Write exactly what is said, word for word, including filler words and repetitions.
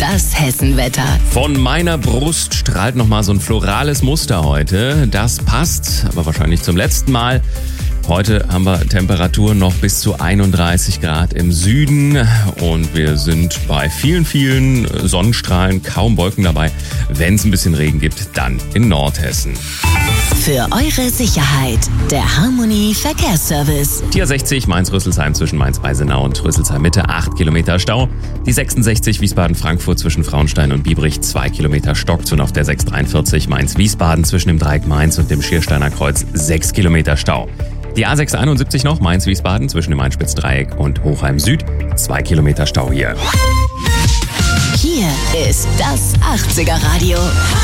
das Hessenwetter. Von meiner Brust strahlt nochmal so ein florales Muster heute. Das passt, aber wahrscheinlich zum letzten Mal. Heute haben wir Temperaturen noch bis zu einunddreißig Grad im Süden und wir sind bei vielen, vielen Sonnenstrahlen, kaum Wolken dabei. Wenn es ein bisschen Regen gibt, dann in Nordhessen. Für eure Sicherheit, der Harmony Verkehrsservice. Die A sechzig Mainz-Rüsselsheim zwischen Mainz-Weisenau und Rüsselsheim-Mitte, acht Kilometer Stau. Die sechsundsechzig Wiesbaden-Frankfurt zwischen Frauenstein und Biebrich, zwei Kilometer Stockzone. Auf der sechs dreiundvierzig Mainz-Wiesbaden zwischen dem Dreieck Mainz und dem Schiersteiner Kreuz, sechs Kilometer Stau. Die A sechs einundsiebzig noch, Mainz-Wiesbaden zwischen dem Einspitzdreieck und Hochheim Süd, zwei Kilometer Stau hier. Hier ist das achtziger Radio.